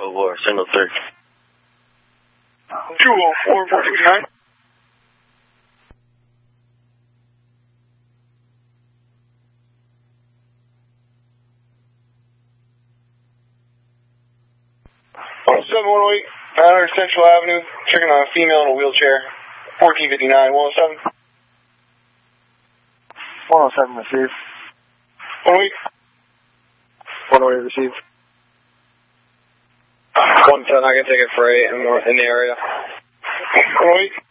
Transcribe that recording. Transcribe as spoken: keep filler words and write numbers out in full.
oh four, single three. two oh four, four six nine. Oh, seven one oh eight, nine hundred Central Avenue, checking on a female in a wheelchair, fourteen fifty-nine, one oh seven. one oh seven received. one oh eight. one oh eight received. one ten, I can take it for eight in the, in the area. one oh eight.